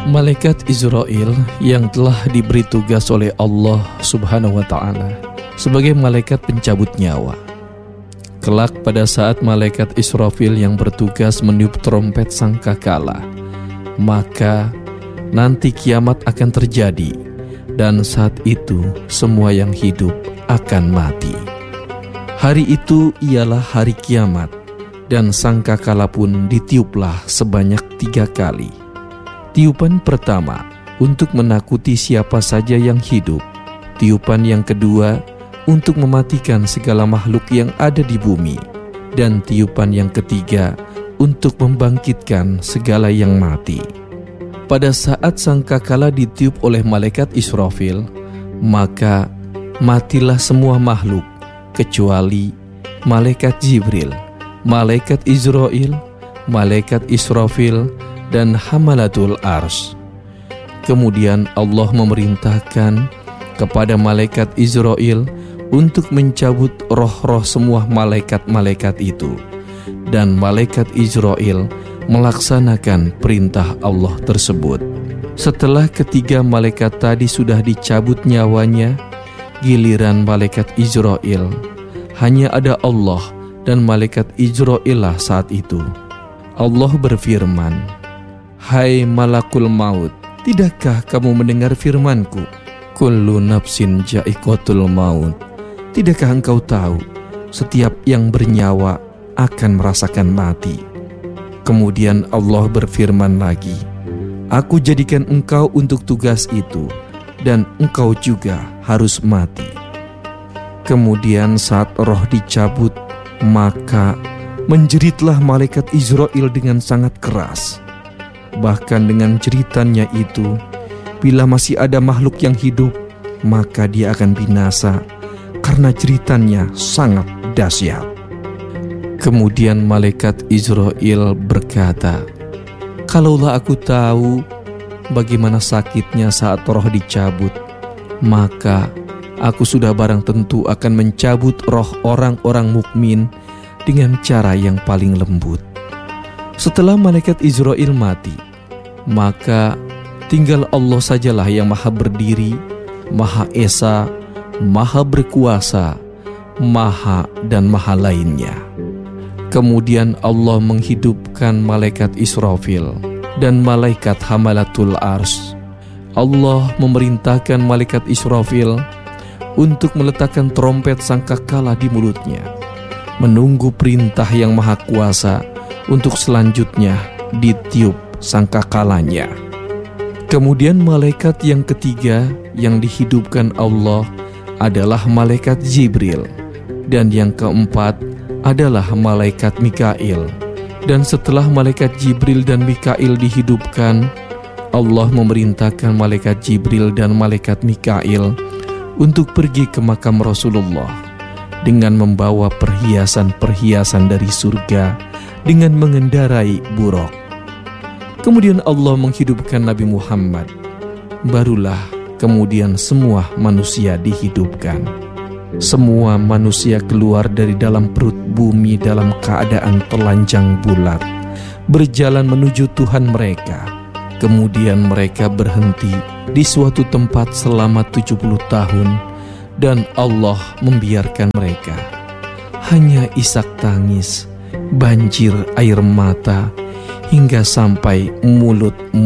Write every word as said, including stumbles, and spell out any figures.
Malaikat Israil yang telah diberi tugas oleh Allah Subhanahu wa Ta'ala sebagai malaikat pencabut nyawa. Kelak pada saat malaikat Israfil yang bertugas meniup trompet sangkakala, maka nanti kiamat akan terjadi, dan saat itu semua yang hidup akan mati. Hari itu ialah hari kiamat, dan sangkakala pun ditiuplah sebanyak tiga kali. Tiupan pertama untuk menakuti siapa saja yang hidup. Tiupan yang kedua untuk mematikan segala makhluk yang ada di bumi. Dan tiupan yang ketiga untuk membangkitkan segala yang mati. Pada saat sangkakala ditiup oleh malaikat Israfil, maka matilah semua makhluk kecuali malaikat Jibril, malaikat Israil, malaikat Israfil, dan hamalatul ars. Kemudian Allah memerintahkan kepada malaikat Israil untuk mencabut roh-roh semua malaikat-malaikat itu, dan malaikat Israil melaksanakan perintah Allah tersebut. Setelah ketiga malaikat tadi sudah dicabut nyawanya, giliran malaikat Israil. Hanya ada Allah dan malaikat Israil lah saat itu. Allah berfirman, "Hai malakul maut, tidakkah kamu mendengar firmanku? Kullu nafsin ja'iqatul maut. Tidakkah engkau tahu, setiap yang bernyawa akan merasakan mati?" Kemudian Allah berfirman lagi, "Aku jadikan engkau untuk tugas itu, dan engkau juga harus mati." Kemudian saat roh dicabut, maka menjeritlah malaikat Israil dengan sangat keras. Bahkan dengan jeritannya itu, bila masih ada makhluk yang hidup, maka dia akan binasa, karena jeritannya sangat dahsyat. Kemudian malaikat Israil berkata, "Kalaulah aku tahu bagaimana sakitnya saat roh dicabut, maka aku sudah barang tentu akan mencabut roh orang-orang mukmin dengan cara yang paling lembut." Setelah malaikat Israil mati, maka tinggal Allah sajalah yang maha berdiri, maha esa, maha berkuasa, maha dan maha lainnya. Kemudian Allah menghidupkan malaikat Israfil dan malaikat hamalatul ars. Allah memerintahkan malaikat Israfil untuk meletakkan trompet sangkakala di mulutnya, menunggu perintah yang maha kuasa untuk selanjutnya ditiup sangkakalanya. Kemudian malaikat yang ketiga yang dihidupkan Allah adalah malaikat Jibril, dan yang keempat adalah malaikat Mikail. Dan setelah malaikat Jibril dan Mikail dihidupkan, Allah memerintahkan malaikat Jibril dan malaikat Mikail untuk pergi ke makam Rasulullah dengan membawa perhiasan-perhiasan dari surga dengan mengendarai buraq. Kemudian Allah menghidupkan Nabi Muhammad. Barulah kemudian semua manusia dihidupkan. Semua manusia keluar dari dalam perut bumi dalam keadaan telanjang bulat, berjalan menuju Tuhan mereka. Kemudian mereka berhenti di suatu tempat selama tujuh puluh tahun, dan Allah membiarkan mereka. Hanya isak tangis, banjir air mata, hingga sampai mulut